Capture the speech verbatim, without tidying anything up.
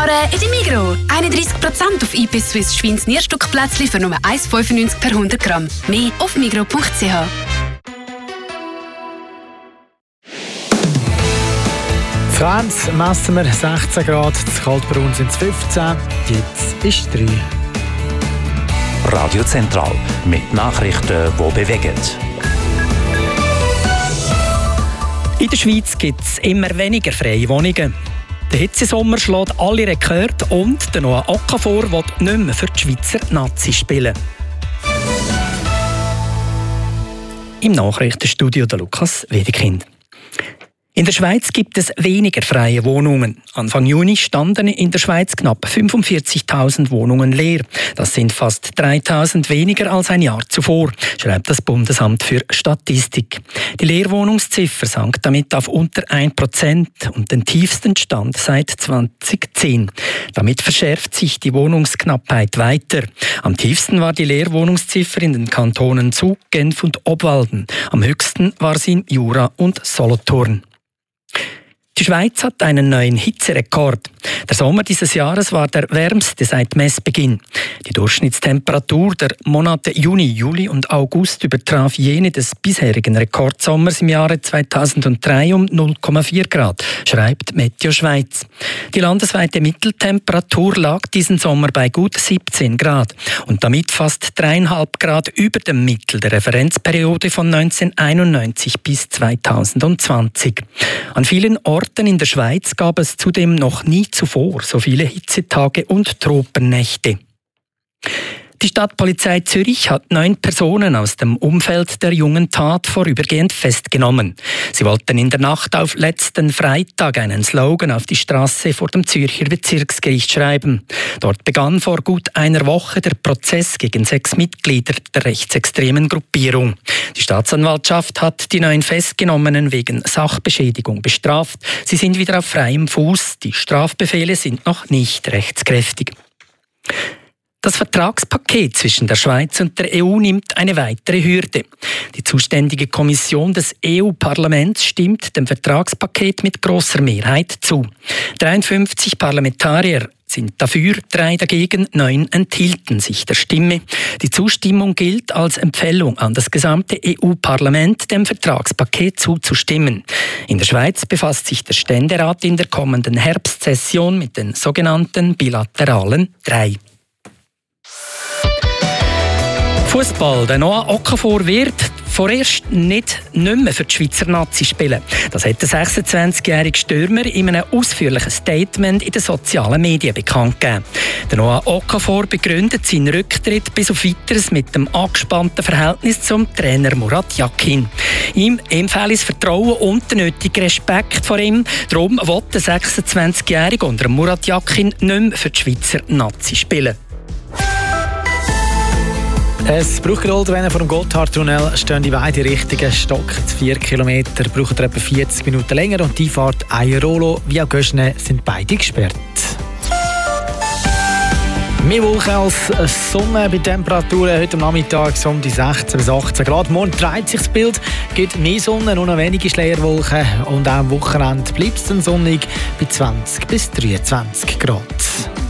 sparen in der Migros. einunddreißig Prozent auf I P Swiss Schweins Nierstückplätzchen für nur eins Franken fünfundneunzig per hundert Gramm. Mehr auf migros punkt c h. Zu Reims messen wir sechzehn Grad, zu Kaltbrunn sind es fünfzehn, jetzt ist drei. Radio Zentral mit Nachrichten, die bewegen. In der Schweiz gibt es immer weniger freie Wohnungen. Der Hitzesommer schlägt alle Rekorde und der Noah Okafor will nicht mehr für die Schweizer Nazis spielen. Im Nachrichtenstudio der Lukas Wedekind. In der Schweiz gibt es weniger freie Wohnungen. Anfang Juni standen in der Schweiz knapp fünfundvierzigtausend Wohnungen leer. Das sind fast dreitausend weniger als ein Jahr zuvor, schreibt das Bundesamt für Statistik. Die Leerwohnungsziffer sank damit auf unter ein Prozent und den tiefsten Stand seit zweitausendzehn. Damit verschärft sich die Wohnungsknappheit weiter. Am tiefsten war die Leerwohnungsziffer in den Kantonen Zug, Genf und Obwalden. Am höchsten war sie in Jura und Solothurn. Die Schweiz hat einen neuen Hitzerekord. Der Sommer dieses Jahres war der wärmste seit Messbeginn. Die Durchschnittstemperatur der Monate Juni, Juli und August übertraf jene des bisherigen Rekordsommers im Jahre zweitausenddrei um null Komma vier Grad, schreibt Meteo Schweiz. Die landesweite Mitteltemperatur lag diesen Sommer bei gut siebzehn Grad und damit fast dreieinhalb Grad über dem Mittel der Referenzperiode von neunzehnhunderteinundneunzig bis zweitausendzwanzig. An vielen Orten in der Schweiz gab es zudem noch nie zuvor so viele Hitzetage und Tropennächte. Die Stadtpolizei Zürich hat neun Personen aus dem Umfeld der jungen Tat vorübergehend festgenommen. Sie wollten in der Nacht auf letzten Freitag einen Slogan auf die Straße vor dem Zürcher Bezirksgericht schreiben. Dort begann vor gut einer Woche der Prozess gegen sechs Mitglieder der rechtsextremen Gruppierung. Die Staatsanwaltschaft hat die neun Festgenommenen wegen Sachbeschädigung bestraft. Sie sind wieder auf freiem Fuß. Die Strafbefehle sind noch nicht rechtskräftig. Das Vertragspaket zwischen der Schweiz und der E U nimmt eine weitere Hürde. Die zuständige Kommission des E U-Parlaments stimmt dem Vertragspaket mit grosser Mehrheit zu. dreiundfünfzig Parlamentarier sind dafür, drei dagegen, neun enthielten sich der Stimme. Die Zustimmung gilt als Empfehlung an das gesamte E U-Parlament, dem Vertragspaket zuzustimmen. In der Schweiz befasst sich der Ständerat in der kommenden Herbstsession mit den sogenannten bilateralen drei. Fußball. Der Noah Okafor wird vorerst nicht, nicht mehr für die Schweizer Nazi spielen. Das hat der sechsundzwanzigjährige Stürmer in einem ausführlichen Statement in den sozialen Medien bekannt gegeben. Der Noah Okafor begründet seinen Rücktritt bis auf Weiteres mit dem angespannten Verhältnis zum Trainer Murat Yakin. Ihm, ihm fehlt das Vertrauen und der nötige Respekt vor ihm. Darum will der sechsundzwanzigjährige unter Murat Yakin nicht mehr für die Schweizer Nazi spielen. Es braucht gerade, wenn vor dem Gotthardtunnel stehen die beiden Richtungen Stock. Vier Kilometer braucht etwa vierzig Minuten länger und die Fahrt Airolo via Göschne sind beide gesperrt. Mehr Wolken als Sonne bei Temperaturen heute am Nachmittag so um die sechzehn bis achtzehn Grad. Morgen dreht sich das Bild, gibt mehr Sonne, nur noch wenige Schleierwolken und auch am Wochenende bleibt es dann sonnig bei zwanzig bis dreiundzwanzig Grad.